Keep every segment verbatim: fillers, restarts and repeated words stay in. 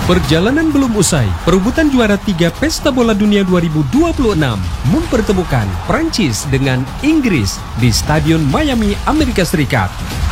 Perjalanan belum usai, perebutan juara tiga Pesta Bola Dunia dua ribu dua puluh enam mempertemukan Prancis dengan Inggris di Stadion Miami, Amerika Serikat.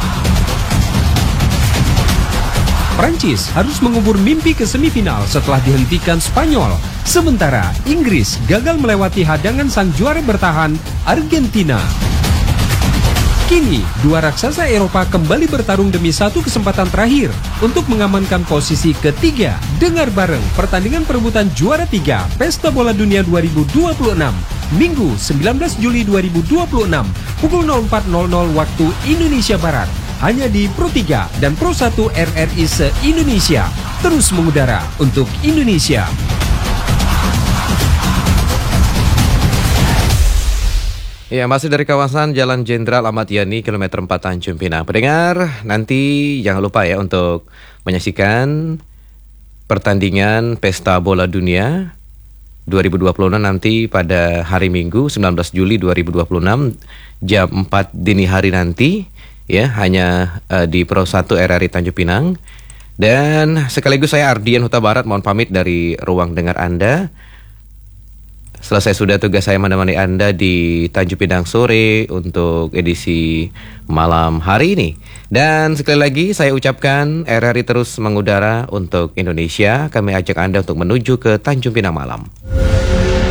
Prancis harus mengubur mimpi ke semifinal setelah dihentikan Spanyol, sementara Inggris gagal melewati hadangan sang juara bertahan, Argentina. Kini, dua raksasa Eropa kembali bertarung demi satu kesempatan terakhir untuk mengamankan posisi ketiga. Dengar bareng pertandingan perebutan juara tiga Pesta Bola Dunia dua ribu dua puluh enam, Minggu sembilan belas Juli dua ribu dua puluh enam, pukul nol empat nol nol waktu Indonesia Barat. Hanya di Pro tiga dan Pro satu R R I se-Indonesia. Terus mengudara untuk Indonesia. Ya, masih dari kawasan Jalan Jenderal Ahmad Yani, kilometer empat Tanjung Pinang. Pendengar, nanti jangan lupa ya untuk menyaksikan pertandingan Pesta Bola Dunia dua ribu dua puluh enam nanti pada hari Minggu sembilan belas Juli dua ribu dua puluh enam jam empat dini hari nanti ya, hanya uh, di Pro satu R R I Tanjung Pinang. Dan sekaligus saya Ardian Huta Barat mohon pamit dari ruang dengar Anda. Selesai sudah tugas saya menemani Anda di Tanjung Pinang sore untuk edisi malam hari ini. Dan sekali lagi saya ucapkan R R I terus mengudara untuk Indonesia. Kami ajak Anda untuk menuju ke Tanjung Pinang malam.